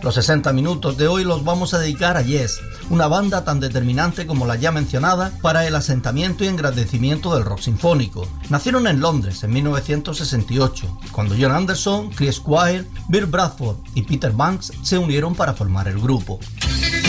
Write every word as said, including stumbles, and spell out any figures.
Los sesenta minutos de hoy los vamos a dedicar a Yes, una banda tan determinante como la ya mencionada para el asentamiento y engrandecimiento del rock sinfónico. Nacieron en Londres en mil novecientos sesenta y ocho, cuando John Anderson, Chris Squire, Bill Bradford y Peter Banks se unieron para formar el grupo.